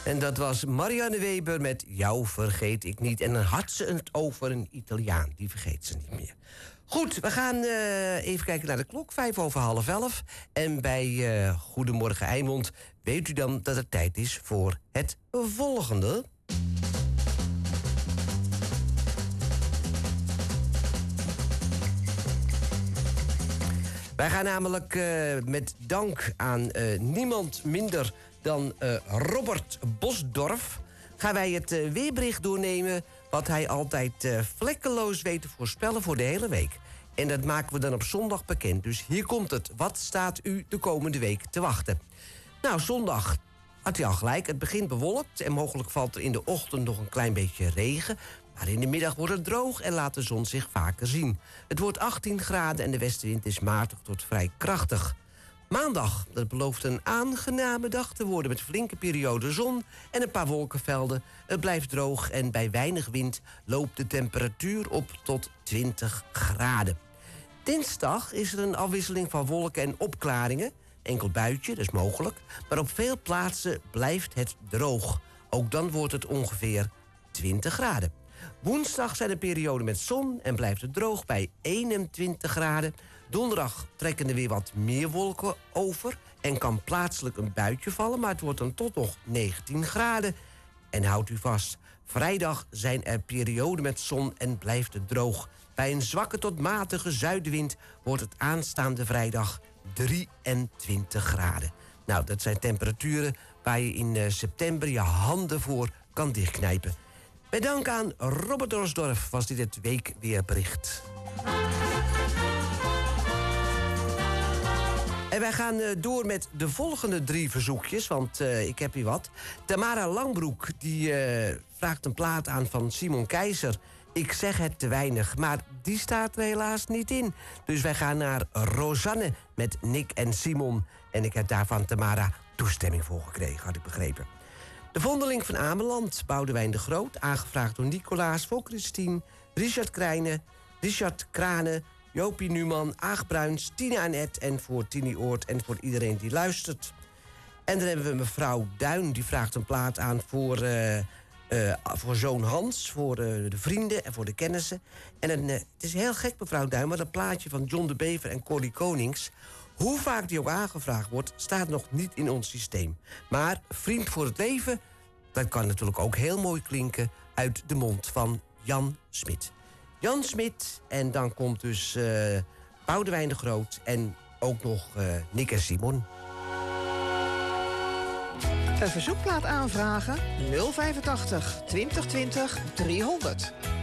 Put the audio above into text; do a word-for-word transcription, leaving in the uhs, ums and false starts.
En dat was Marianne Weber met Jou vergeet ik niet. En dan had ze het over een Italiaan. Die vergeet ze niet meer. Goed, we gaan uh, even kijken naar de klok. Vijf over half elf. En bij uh, Goedemorgen Eimond weet u dan dat het tijd is voor het volgende. Wij gaan namelijk uh, met dank aan uh, niemand minder dan uh, Robert Bosdorf... gaan wij het uh, weerbericht doornemen wat hij altijd uh, vlekkeloos weet te voorspellen voor de hele week. En dat maken we dan op zondag bekend. Dus hier komt het. Wat staat u de komende week te wachten? Nou, zondag had hij al gelijk. Het begint bewolkt en mogelijk valt er in de ochtend nog een klein beetje regen. Maar in de middag wordt het droog en laat de zon zich vaker zien. Het wordt achttien graden en de westenwind is matig tot vrij krachtig. Maandag, dat belooft een aangename dag te worden met flinke periode zon en een paar wolkenvelden. Het blijft droog en bij weinig wind loopt de temperatuur op tot twintig graden. Dinsdag is er een afwisseling van wolken en opklaringen. Enkel buitje, dat is mogelijk. Maar op veel plaatsen blijft het droog. Ook dan wordt het ongeveer twintig graden. Woensdag zijn er perioden met zon en blijft het droog bij eenentwintig graden. Donderdag trekken er weer wat meer wolken over en kan plaatselijk een buitje vallen, maar het wordt dan tot nog negentien graden. En houdt u vast, vrijdag zijn er perioden met zon en blijft het droog. Bij een zwakke tot matige zuidenwind wordt het aanstaande vrijdag drieëntwintig graden. Nou, dat zijn temperaturen waar je in uh, september je handen voor kan dichtknijpen. Bij dank aan Robert Bosdorf was dit het weekweerbericht. En wij gaan uh, door met de volgende drie verzoekjes, want uh, ik heb hier wat. Tamara Langbroek die uh, vraagt een plaat aan van Simon Keizer. Ik zeg het te weinig, maar die staat er helaas niet in. Dus wij gaan naar Rosanne met Nick en Simon. En ik heb daar van Tamara toestemming voor gekregen, had ik begrepen. De Vondeling van Ameland, Boudewijn de Groot... aangevraagd door Nicolaas, voor Christine, Richard Krijnen... Richard Kranen, Jopie Numan, Aag Bruins, Tina en Ed... en voor Tini Oort en voor iedereen die luistert. En dan hebben we mevrouw Duin, die vraagt een plaat aan voor, uh, uh, voor zoon Hans... voor uh, de vrienden en voor de kennissen. En een, uh, het is heel gek, mevrouw Duin, maar dat plaatje van John de Bever en Corrie Konings... hoe vaak die ook aangevraagd wordt, staat nog niet in ons systeem. Maar Vriend voor het Leven, dat kan natuurlijk ook heel mooi klinken... uit de mond van Jan Smit. Jan Smit, en dan komt dus uh, Boudewijn de Groot... en ook nog uh, Nick en Simon. Een verzoekplaat aanvragen nul vijfentachtig twintig twintig driehonderd.